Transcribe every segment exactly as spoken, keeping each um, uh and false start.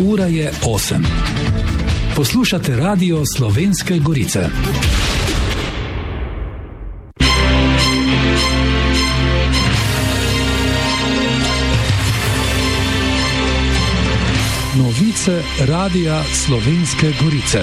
Ura je osem. Poslušate Radio Slovenske Gorice. Novice Radia Slovenske Gorice.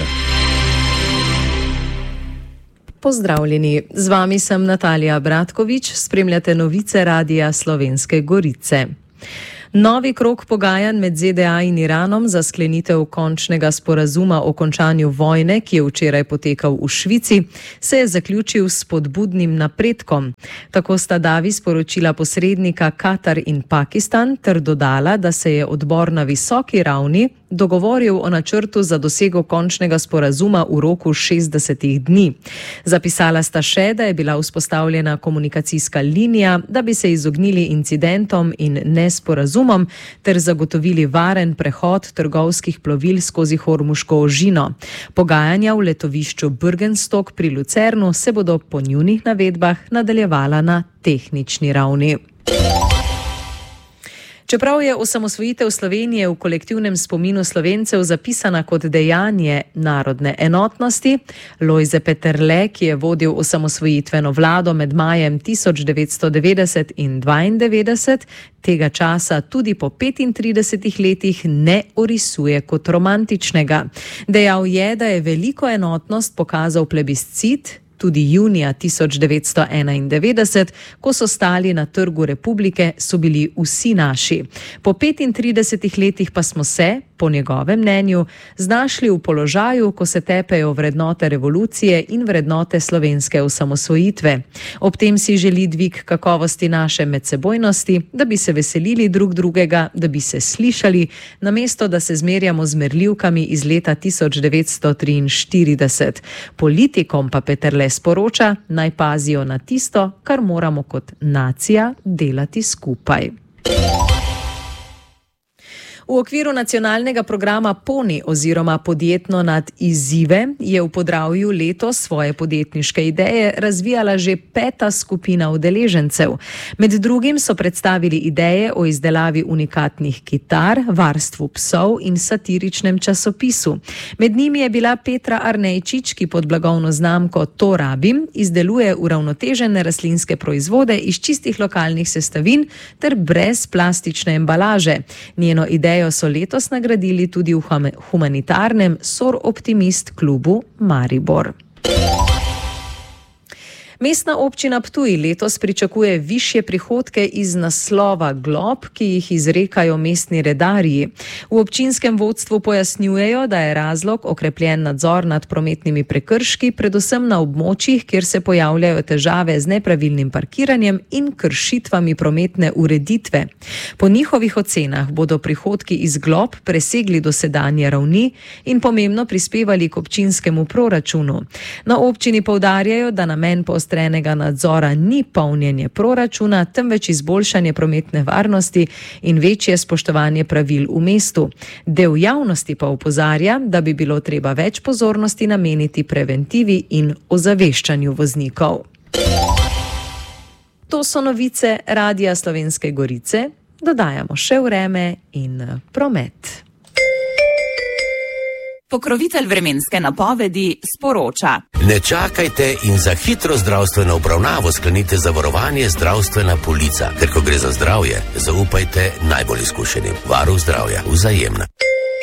Pozdravljeni, z vami sem Natalija Bratkovič, spremljate novice Radia Slovenske Gorice. Novi krog pogajanj med Z D A in Iranom za sklenitev končnega sporazuma o končanju vojne, ki je včeraj potekal v Švici, se je zaključil s spodbudnim napredkom. Tako sta davi sporočila posrednika Katar in Pakistan ter dodala, da se je odbor na visoki ravni dogovoril o načrtu za dosego končnega sporazuma v roku šestdesetih dni. Zapisala sta še, da je bila vzpostavljena komunikacijska linija, da bi se izognili incidentom in nesporazumom ter zagotovili varen prehod trgovskih plovil skozi Hormuško ožino. Pogajanja v letovišču Bürgenstock pri Lucernu se bodo po njunih navedbah nadaljevala na tehnični ravni. Čeprav je osamosvojitev Slovenije v kolektivnem spominu Slovencev zapisana kot dejanje narodne enotnosti, Lojze Peterle, ki je vodil osamosvojitveno vlado med majem tisoč devetsto devetdeset in dvaindevetdeset, tega časa tudi po petintridesetih letih ne orisuje kot romantičnega. Dejal je, da je veliko enotnost pokazal plebiscit, tudi junija tisoč devetsto enaindevetdeset, ko so stali na Trgu Republike, so bili vsi naši. Po petintridesetih letih pa smo se, po njegovem mnenju, znašli v položaju, ko se tepejo vrednote revolucije in vrednote slovenske osamosvojitve. Ob tem si želi dvig kakovosti naše medsebojnosti, da bi se veselili drug drugega, da bi se slišali, namesto da se zmerjamo z merljivkami iz leta tisoč devetsto triinštirideset. Politikom pa Peterle sporoča, naj pazijo na tisto, kar moramo kot nacija delati skupaj. V okviru nacionalnega programa Poni oziroma Podjetno nad izzive je v Podravju letos svoje podjetniške ideje razvijala že peta skupina udeležencev. Med drugim so predstavili ideje o izdelavi unikatnih kitar, varstvu psov in satiričnem časopisu. Med njimi je bila Petra Arnejčič, ki pod blagovno znamko To rabim izdeluje uravnotežene rastlinske proizvode iz čistih lokalnih sestavin ter brez plastične embalaže. Njeno idejo so letos nagradili tudi v humanitarnem Sor Optimist klubu Maribor. Mestna občina Ptuj letos pričakuje višje prihodke iz naslova glob, ki jih izrekajo mestni redarji. V občinskem vodstvu pojasnjujejo, da je razlog okrepljen nadzor nad prometnimi prekrški, predvsem na območjih, kjer se pojavljajo težave z nepravilnim parkiranjem in kršitvami prometne ureditve. Po njihovih ocenah bodo prihodki iz glob presegli dosedanje ravni in pomembno prispevali k občinskemu proračunu. Na občini poudarjajo, da namen poostrenega nadzora ni polnjenje proračuna, temveč izboljšanje prometne varnosti in večje spoštovanje pravil v mestu. Del javnosti pa opozarja, da bi bilo treba več pozornosti nameniti preventivi in ozaveščanju voznikov. To so novice Radia Slovenske Gorice. Dodajamo še vreme in promet. Pokrovitelj vremenske napovedi sporoča. Ne čakajte in za hitro zdravstveno obravnavo sklenite zavarovanje Zdravstvena polica, ker ko gre za zdravje, zaupajte najbolj izkušenim. Varuh zdravja, Vzajemna.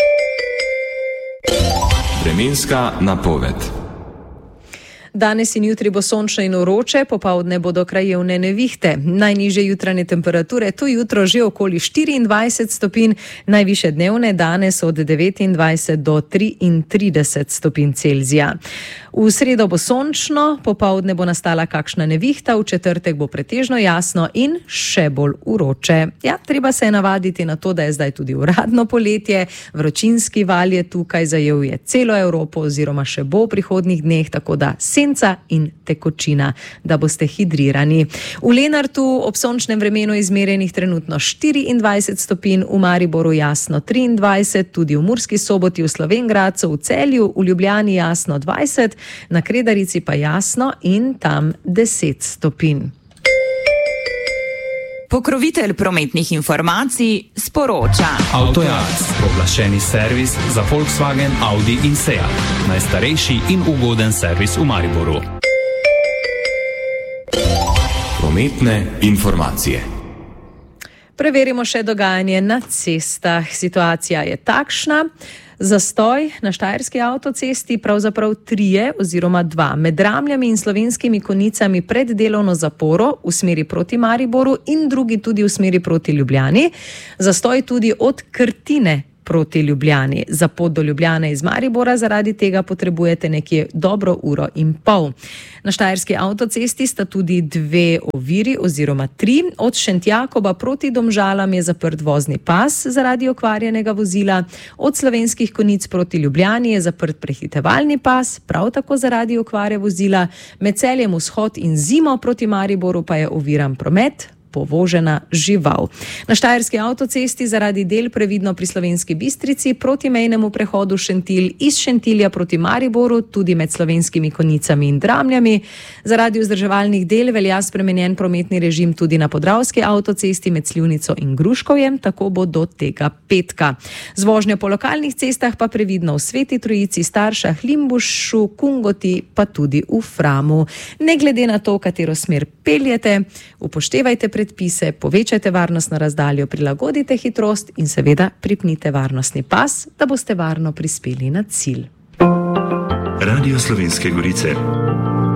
Vremenska napoved. Danes in jutri bo sončno in vroče, popoldne bodo krajevne nevihte. Najnižje jutranje temperature to jutro že okoli štiriindvajset stopinj, najvišje dnevne danes od devetindvajset do triintrideset stopinj Celzija. V sredo bo sončno, popoldne bo nastala kakšna nevihta, v četrtek bo pretežno jasno in še bolj vroče. Ja, treba se je navaditi na to, da je zdaj tudi uradno poletje, vročinski val je tukaj, zajel je celo Evropo oziroma še bo v prihodnjih dneh, tako da senca in tekočina, da boste hidrirani. V Lenartu ob sončnem vremenu izmerjenih trenutno štiriindvajset stopinj, v Mariboru jasno triindvajset, tudi v Murski Soboti, v Slovenj Gradcu, v Celju, v Ljubljani jasno dvajset, na Kredarici pa jasno in tam deset stopinj. Pokrovitelj prometnih informacij sporoča. Avtojaz, pooblaščeni servis za Volkswagen, Audi in Seat. Najstarejši in ugoden servis v Mariboru. Prometne informacije. Preverimo še dogajanje na cestah. Situacija je takšna. Zastoj na Štajerski avtocesti, pravzaprav trije oziroma dva, med Ramljami in Slovenskimi Konjicami pred delovno zaporo v smeri proti Mariboru in drugi tudi v smeri proti Ljubljani. Zastoj tudi od Krtine proti Ljubljani. Za pot do Ljubljane iz Maribora zaradi tega potrebujete nekje dobro uro in pol. Na Štajerski avtocesti sta tudi dve oviri oziroma tri. Od Šentjakoba proti Domžalam je zaprt vozni pas zaradi okvarjenega vozila. Od Slovenskih Konjic proti Ljubljani je zaprt prehitevalni pas, prav tako zaradi okvare vozila. Med Celjem vzhod in Zimo proti Mariboru pa je oviran promet, povožena žival. Na Štajerski avtocesti zaradi del previdno pri Slovenski Bistrici proti mejnemu prehodu Šentilj, iz Šentilja proti Mariboru, tudi med Slovenskimi Konjicami in Dramljami. Zaradi vzdrževalnih del velja spremenjen prometni režim tudi na Podravski avtocesti med Slivnico in Gruškovjem, tako bo do tega petka. Z vožnjo po lokalnih cestah pa previdno v Sveti Trojici, Staršah, Limbušu, Kungoti, pa tudi v Framu. Ne glede na to, katero smer peljete, upoštevajte predpise, povečajte varnostno razdaljo, prilagodite hitrost in seveda pripnite varnostni pas, da boste varno prispeli na cilj. Radio Slovenske Gorice.